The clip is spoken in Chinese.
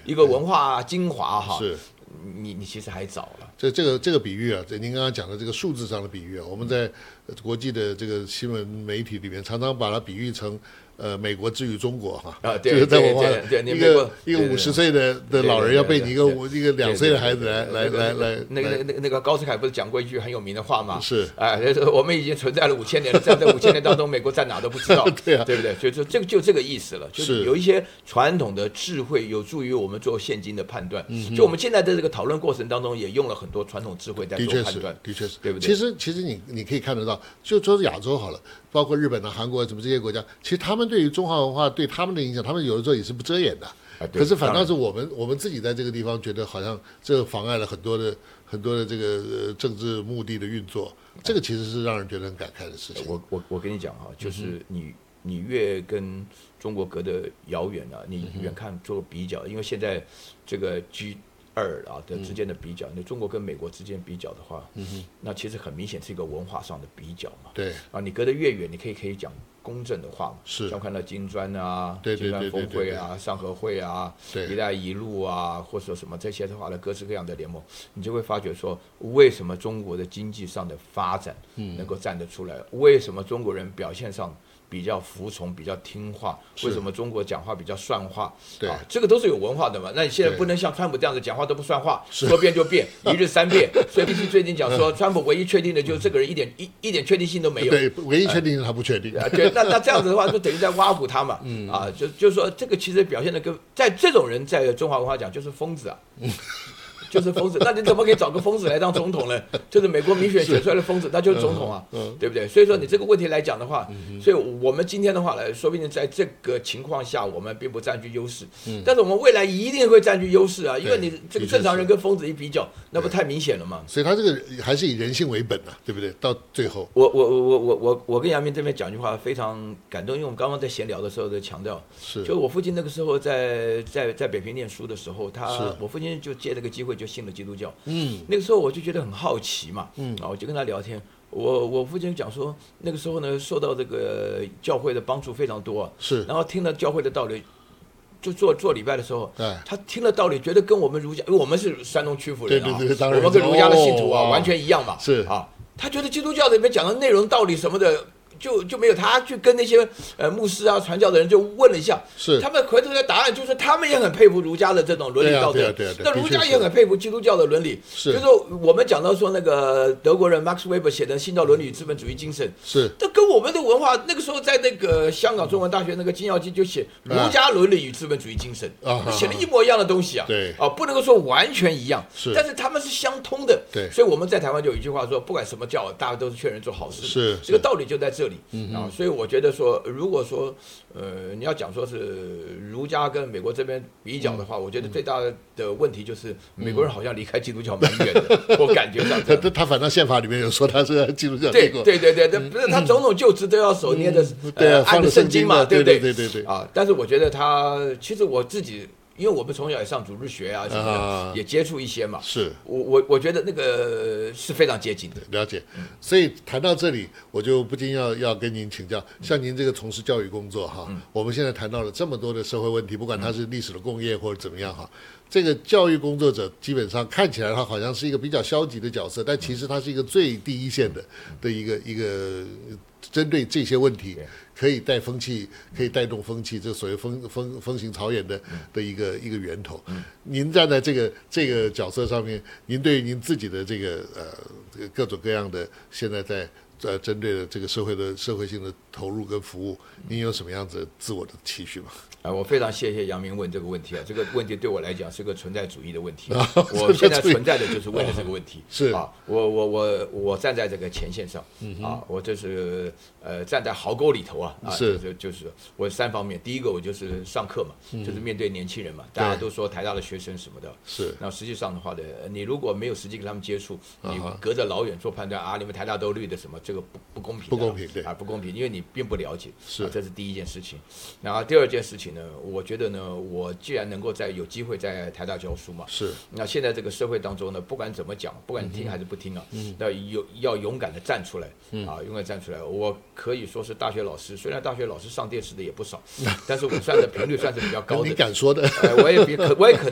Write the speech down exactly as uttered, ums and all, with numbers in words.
一个文化精华哈。 是。 你你其实还早了。 这这个这个比喻啊，这您刚刚讲的这个数字上的比喻啊，我们在国际的这个新闻媒体里面常常把它比喻成。呃，美国之于中国哈， 啊，对， 就是在文化一个一个五十岁的的老人要被你一个五一个两岁的孩子来来来来， 那个那个那个高斯凯不是讲过一句很有名的话吗？ 是， 哎，我们已经存在了五千年了，在这五千年当中，美国在哪都不知道， 对啊， 对不对？所以说这个就这个意思了，就是有一些传统的智慧有助于我们做现今的判断。就我们现在的这个讨论过程当中，也用了很多传统智慧在做判断， 的确是， 对不对？ 其实其实你你可以看得到，就说是亚洲好了。包括日本啊、韩国啊，什么这些国家，其实他们对于中华文化对他们的影响，他们有的时候也是不遮掩的。 啊、 可是反倒是我们我们自己在这个地方觉得好像这妨碍了很多的很多的这个、呃、政治目的的运作，这个其实是让人觉得很感慨的事情。 我我我跟你讲哈，就是你、嗯、你越跟中国隔得遥远啊，你远看做比较，因为现在这个 G。二啊的之间的比较，你中国跟美国之间比较的话，嗯、那其实很明显是一个文化上的比较嘛。 对啊，你隔得越远，你可以可以讲公正的话嘛。 是， 像看到金砖啊、 对金砖峰会啊、上合会啊、一带一路啊，或者说什么这些的话呢，各式各样的联盟，你就会发觉说，为什么中国的经济上的发展能够站得出来？嗯、为什么中国人表现上？比较服从，比较听话。为什么中国讲话比较算话？ 对啊，这个都是有文化的嘛。那你现在不能像川普这样子讲话都不算话，说变就变，一日三变。所以 B B C 最近讲说，川普唯一确定的就是这个人一点一一点确定性都没有。 对，唯一确定是他不确定。 啊，对，那那这样子的话，就等于在挖苦他嘛。嗯啊，就就是说，这个其实表现的跟在这种人在中华文化讲就是疯子啊。就是疯子，那你怎么可以找个疯子来当总统呢？就是美国民选选出来的疯子，那就是总统啊， 嗯嗯、 对不对？所以说你这个问题来讲的话，嗯、所以我们今天的话呢，说不定在这个情况下，我们并不占据优势，嗯、但是我们未来一定会占据优势啊，因为你这个正常人跟疯子一比较，那不太明显了吗？ 所以他这个还是以人性为本啊，对不对？到最后， 我我我我我我我跟杨明这边讲句话非常感动，因为我们刚刚在闲聊的时候在强调， 是， 就我父亲那个时候在在在北平念书的时候，他我父亲就借这个机会就信了基督教。嗯，那个时候我就觉得很好奇嘛，嗯，啊，我就跟他聊天。我我父亲讲说，那个时候呢，受到这个教会的帮助非常多、啊， 是， 然后听了教会的道理，就做做礼拜的时候， 对， 他听了道理，觉得跟我们儒家，因为我们是山东曲阜人啊， 对对对，当然， 我们跟儒家的信徒啊、 哦、 完全一样嘛， 是啊，他觉得基督教里面讲的内容、道理什么的。就就没有，他去跟那些呃牧师啊、传教的人就问了一下， 是他们回头的答案就是他们也很佩服儒家的这种伦理道德， 对啊对啊对啊、 那儒家也很佩服基督教的伦理。 是， 就是我们讲到说那个德国人 Max Weber 写的《新教伦理与资本主义精神》， 是， 这跟我们的文化那个时候在那个香港中文大学那个金耀基就写儒家伦理与资本主义精神， 啊、 写了一模一样的东西啊， 对啊，不能够说完全一样， 是， 但是他们是相通的， 对， 所以我们在台湾就有一句话说，不管什么教，大家都是劝人做好事， 是， 这个道理就在这里， 嗯啊，所以我觉得说，如果说，呃，你要讲说是儒家跟美国这边比较的话，嗯、我觉得最大的问题就是美国人好像离开基督教蛮远的，嗯、我感觉上他他反正宪法里面有说他是基督教， 对对对对对，不是他总统就职都要手捏着、 嗯、对啊， 按着圣经嘛，对不对？ 对对对对啊，但是我觉得他其实我自己。因为我们从小也上主日学啊什么的，啊、也接触一些嘛。 是， 我我我觉得那个是非常接近的。 了解，所以谈到这里，我就不禁要要跟您请教，像您这个从事教育工作哈，嗯、我们现在谈到了这么多的社会问题，不管它是历史的共业或者怎么样哈，这个教育工作者基本上看起来他好像是一个比较消极的角色，但其实他是一个最第一线的的一个一个针对这些问题。可以带风气，可以带动风气，这所谓风风风行草偃的的一个一个源头。您站在这个这个角色上面，您对于您自己的这个呃各种各样的现在在呃针对的这个社会的社会性的投入跟服务，您有什么样子自我的期许吗？ 啊，我非常谢谢杨明问这个问题啊，这个问题对我来讲是个存在主义的问题。我现在存在的就是为了这个问题。 是啊，我我我我站在这个前线上，啊，我就是呃站在壕沟里头啊，啊， 是就是就是我三方面，第一个我就是上课嘛，就是面对年轻人嘛，大家都说台大的学生什么的， 是， 那实际上的话呢，你如果没有实际跟他们接触，你隔着老远做判断啊，你们台大都绿的什么，这个不不公平， 不公平，对啊，不公平，因为你并不了解， 是， 这是第一件事情。然后第二件事情呢，我觉得呢，我既然能够在有机会在台大教书嘛， 是， 那现在这个社会当中呢，不管怎么讲，不管你听还是不听啊，要有要勇敢的站出来，啊，勇敢站出来。我可以说是大学老师，虽然大学老师上电视的也不少，但是我算的频率算是比较高的。 你敢说的？ 我也比可我也可能。